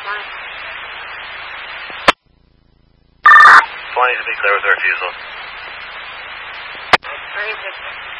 20 to be clear with the refusal. Very good.